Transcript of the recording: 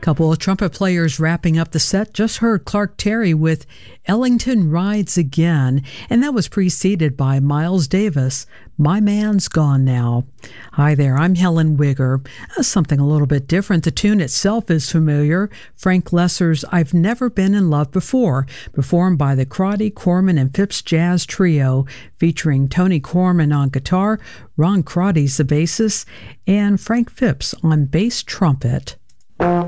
Couple of trumpet players wrapping up the set. Just heard Clark Terry with Ellington Rides Again, and that was preceded by Miles Davis, My Man's Gone Now. Hi there, I'm Helen Wigger. Something a little bit different. The tune itself is familiar. Frank Loesser's I've Never Been in Love Before, performed by the Crotty, Corman, and Phipps Jazz Trio, featuring Tony Corman on guitar, Ron Crotty's the bassist, and Frank Phipps on bass trumpet.